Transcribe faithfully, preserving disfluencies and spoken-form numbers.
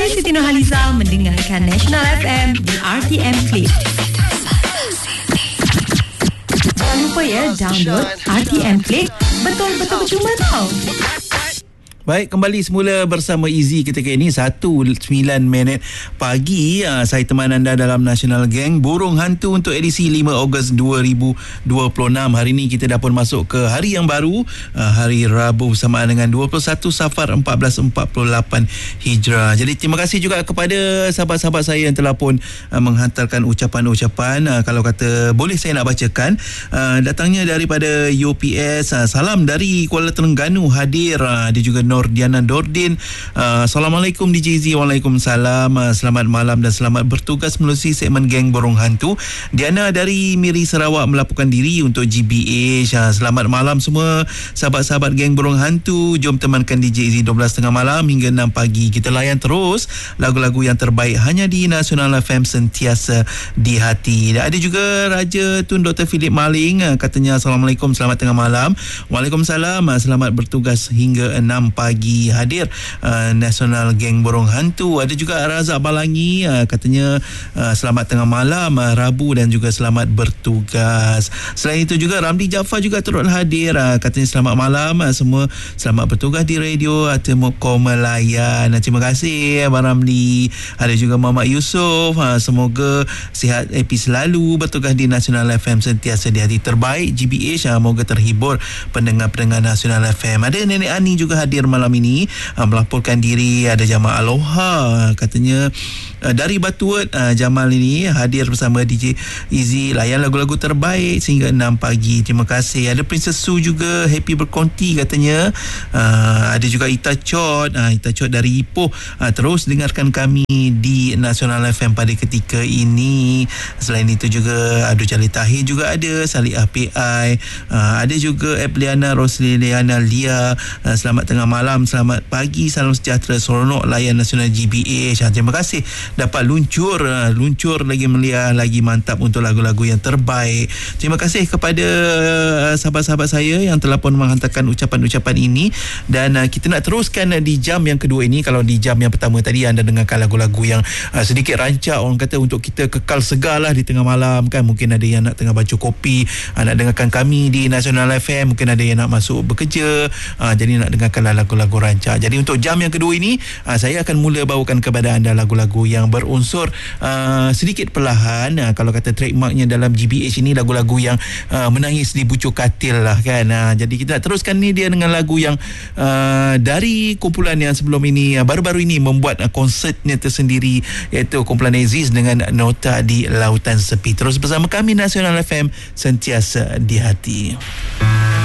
Saya Siti Nurhalizal mendengarkan National F M di R T M Click. Jangan lupa ya, download R T M Click. Betul-betul percuma tau. Baik, kembali semula bersama Izzy ketika ini satu sembilan minit pagi. uh, Saya teman anda dalam National Gang Burung Hantu untuk edisi lima Ogos dua ribu dua puluh enam. Hari ini kita dah pun masuk ke hari yang baru, uh, hari Rabu bersamaan dengan dua puluh satu Safar empat belas empat puluh lapan Hijrah. Jadi terima kasih juga kepada sahabat-sahabat saya yang telah pun uh, menghantarkan ucapan-ucapan. uh, Kalau kata boleh saya nak bacakan. uh, Datangnya daripada U P S. uh, Salam dari Kuala Terengganu hadir. uh, Dia juga Nordiana Dordin. uh, Assalamualaikum D J Z. Waalaikumsalam. uh, Selamat malam dan selamat bertugas melalui segmen Geng Burung Hantu. Diana dari Miri Sarawak melaporkan diri untuk G B H. uh, Selamat malam semua sahabat-sahabat Geng Burung Hantu. Jom temankan D J Z dua belas tiga puluh malam hingga enam pagi. Kita layan terus lagu-lagu yang terbaik hanya di National F M, sentiasa di hati. Dan ada juga Raja Tun Doktor Philip Maling. uh, Katanya Assalamualaikum, selamat tengah malam. Waalaikumsalam. uh, Selamat bertugas hingga enam pagi hadir uh, National Geng Burung Hantu. Ada juga Razak Balangi. uh, Katanya uh, selamat tengah malam, uh, Rabu, dan juga selamat bertugas. Selain itu juga Ramli Jaafar juga turut hadir. uh, Katanya selamat malam uh, semua, selamat bertugas di radio Atemoko Melayan. uh, Terima kasih Abang Ramli. Ada juga Muhammad Yusof. uh, Semoga sihat, happy selalu bertugas di National F M, sentiasa di hati. Terbaik G B H. uh, Moga terhibur pendengar-pendengar National F M. Ada Nenek Ani juga hadir malam ini, uh, melaporkan diri. Ada Jamal Aloha. uh, Katanya uh, dari Batuat. uh, Jamal ini hadir bersama D J Izzy, layan lagu-lagu terbaik sehingga enam pagi. Terima kasih. Ada Princess Su juga happy berkonti katanya. uh, Ada juga Ita Chot. uh, Ita Chot dari Ipoh. uh, Terus dengarkan kami di National F M pada ketika ini. Selain itu juga Abdul Jalil Tahir juga ada, Salih P I. uh, Ada juga Epliana Rosliliana Lia. uh, Selamat tengah malam, selamat pagi, salam sejahtera, seronok layan Nasional G B H. Terima kasih dapat luncur luncur lagi meliah, lagi mantap untuk lagu-lagu yang terbaik. Terima kasih kepada sahabat-sahabat saya yang telah pun menghantarkan ucapan-ucapan ini. Dan uh, kita nak teruskan uh, di jam yang kedua ini. Kalau di jam yang pertama tadi anda dengarkan lagu-lagu yang uh, sedikit rancak, orang kata untuk kita kekal segar lah di tengah malam kan. Mungkin ada yang nak tengah baca kopi, uh, nak dengarkan kami di National F M. Mungkin ada yang nak masuk bekerja, uh, jadi nak dengarkanlah lagu-lagu rancak. Jadi untuk jam yang kedua ini, uh, saya akan mula bawakan kepada anda lagu-lagu yang berunsur uh, sedikit perlahan. uh, Kalau kata trademarknya dalam G B H ini, lagu-lagu yang uh, menangis di bucuk katil lah kan. uh, Jadi kita nak teruskan ni dia dengan lagu yang uh, dari kumpulan yang sebelum ini, uh, baru-baru ini membuat uh, konsertnya tersendiri, iaitu kumpulan Aziz dengan Nota di Lautan Sepi. Terus bersama kami National F M, sentiasa di hati.